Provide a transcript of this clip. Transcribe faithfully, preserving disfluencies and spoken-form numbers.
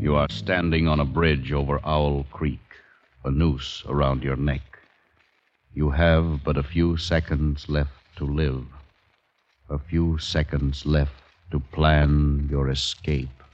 You are standing on a bridge over Owl Creek, a noose around your neck. You have but a few seconds left to live, a few seconds left to plan your escape.